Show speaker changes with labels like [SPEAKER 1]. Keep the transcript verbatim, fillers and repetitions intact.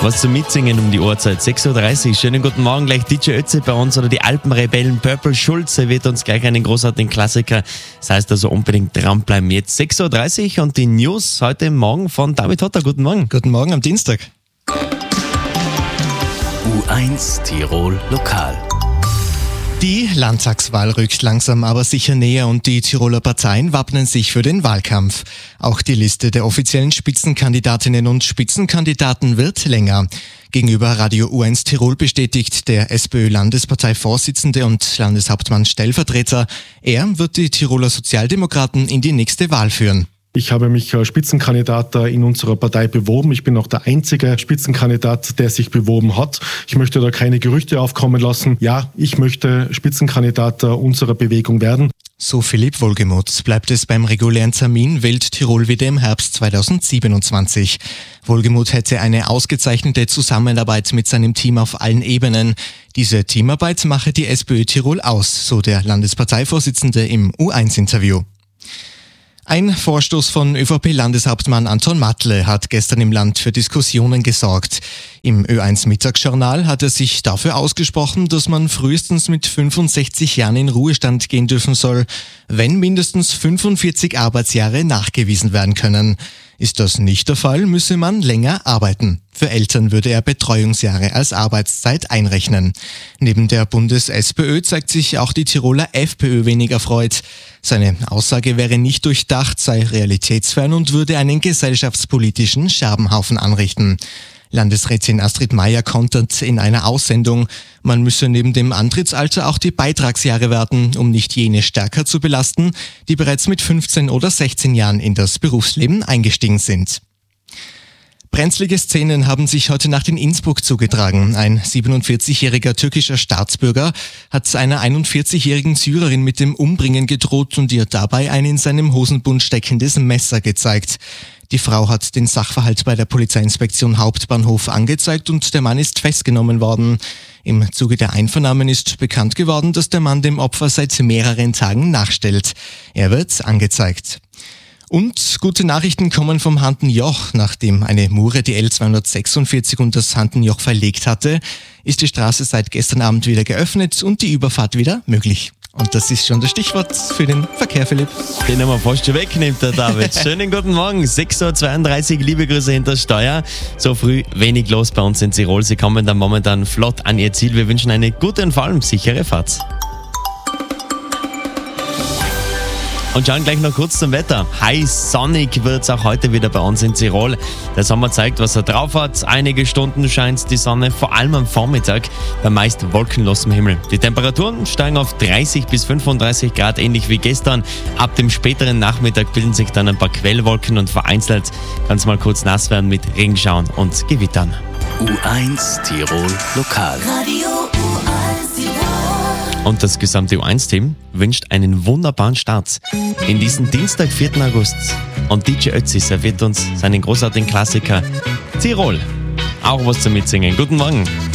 [SPEAKER 1] Was zum Mitsingen um die Uhrzeit, sechs Uhr dreißig. Schönen guten Morgen, gleich D J Ötzi bei uns oder die Alpenrebellen Purple Schulze wird uns gleich einen großartigen Klassiker. Das heißt also unbedingt dranbleiben. Jetzt sechs Uhr dreißig und die News heute Morgen von David Hotter. Guten Morgen.
[SPEAKER 2] Guten Morgen am Dienstag.
[SPEAKER 3] U eins Tirol Lokal.
[SPEAKER 2] Die Landtagswahl rückt langsam aber sicher näher und die Tiroler Parteien wappnen sich für den Wahlkampf. Auch die Liste der offiziellen Spitzenkandidatinnen und Spitzenkandidaten wird länger. Gegenüber Radio U eins Tirol bestätigt der SPÖ-Landesparteivorsitzende und Landeshauptmann Stellvertreter, er wird die Tiroler Sozialdemokraten in die nächste Wahl führen.
[SPEAKER 4] Ich habe mich als Spitzenkandidat in unserer Partei beworben. Ich bin auch der einzige Spitzenkandidat, der sich beworben hat. Ich möchte da keine Gerüchte aufkommen lassen. Ja, ich möchte Spitzenkandidat unserer Bewegung werden.
[SPEAKER 2] So Philipp Wohlgemuth. Bleibt es beim regulären Termin, wählt Tirol wieder im Herbst zweitausendsiebenundzwanzig. Wohlgemuth hätte eine ausgezeichnete Zusammenarbeit mit seinem Team auf allen Ebenen. Diese Teamarbeit mache die SPÖ Tirol aus, so der Landesparteivorsitzende im U eins Interview. Ein Vorstoß von ÖVP-Landeshauptmann Anton Matle hat gestern im Land für Diskussionen gesorgt. Im Ö eins Mittagsjournal hat er sich dafür ausgesprochen, dass man frühestens mit fünfundsechzig Jahren in Ruhestand gehen dürfen soll, wenn mindestens fünfundvierzig Arbeitsjahre nachgewiesen werden können. Ist das nicht der Fall, müsse man länger arbeiten. Für Eltern würde er Betreuungsjahre als Arbeitszeit einrechnen. Neben der Bundes-SPÖ zeigt sich auch die Tiroler FPÖ wenig erfreut. Seine Aussage wäre nicht durchdacht, sei realitätsfern und würde einen gesellschaftspolitischen Scherbenhaufen anrichten. Landesrätin Astrid Meier kontert in einer Aussendung, man müsse neben dem Antrittsalter auch die Beitragsjahre werten, um nicht jene stärker zu belasten, die bereits mit fünfzehn oder sechzehn Jahren in das Berufsleben eingestiegen sind. Brenzlige Szenen haben sich heute Nacht in Innsbruck zugetragen. Ein siebenundvierzigjähriger türkischer Staatsbürger hat einer einundvierzigjährigen Syrerin mit dem Umbringen gedroht und ihr dabei ein in seinem Hosenbund steckendes Messer gezeigt. Die Frau hat den Sachverhalt bei der Polizeiinspektion Hauptbahnhof angezeigt und der Mann ist festgenommen worden. Im Zuge der Einvernahmen ist bekannt geworden, dass der Mann dem Opfer seit mehreren Tagen nachstellt. Er wird angezeigt. Und gute Nachrichten kommen vom Handenjoch. Nachdem eine Mure die L zweihundertsechsundvierzig und das Handenjoch verlegt hatte, ist die Straße seit gestern Abend wieder geöffnet und die Überfahrt wieder möglich. Und das ist schon das Stichwort für den Verkehr, Philipp.
[SPEAKER 1] Den haben wir fast schon wegnimmt, der David. Schönen guten Morgen, sechs Uhr zweiunddreißig, liebe Grüße hinter Steuer. So früh wenig los bei uns in Tirol. Sie kommen dann momentan flott an ihr Ziel. Wir wünschen eine gute und vor allem sichere Fahrt. Und schauen gleich noch kurz zum Wetter. Heiß, sonnig wird es auch heute wieder bei uns in Tirol. Der Sommer zeigt, was er drauf hat. Einige Stunden scheint die Sonne, vor allem am Vormittag, bei meist wolkenlosem Himmel. Die Temperaturen steigen auf dreißig bis fünfunddreißig Grad, ähnlich wie gestern. Ab dem späteren Nachmittag bilden sich dann ein paar Quellwolken und vereinzelt kann es mal kurz nass werden mit Regenschauern und Gewittern.
[SPEAKER 3] U eins Tirol Lokal.
[SPEAKER 5] Radio U eins Tirol.
[SPEAKER 1] Und das gesamte U eins Team wünscht einen wunderbaren Start in diesen Dienstag, vierten August. Und D J Ötzi serviert uns seinen großartigen Klassiker Tirol. Auch was zum Mitsingen. Guten Morgen.